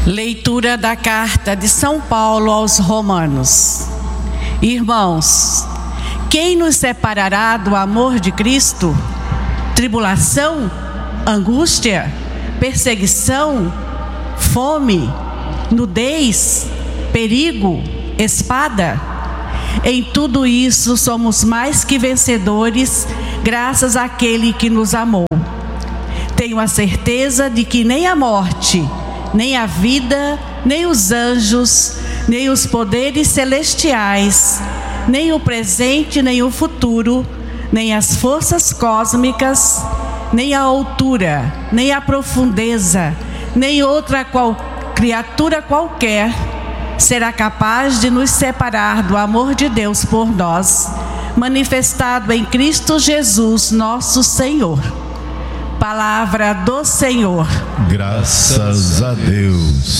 Leitura da carta de São Paulo aos Romanos. Irmãos, quem nos separará do amor de Cristo? Tribulação, angústia, perseguição, fome, nudez, perigo, espada? Em tudo isso somos mais que vencedores, graças àquele que nos amou. Tenho a certeza de que nem a morte, nem a vida, nem os anjos, nem os poderes celestiais, nem o presente, nem o futuro, nem as forças cósmicas, nem a altura, nem a profundeza, nem outra criatura qualquer será capaz de nos separar do amor de Deus por nós, manifestado em Cristo Jesus, nosso Senhor. Palavra do Senhor. Graças a Deus.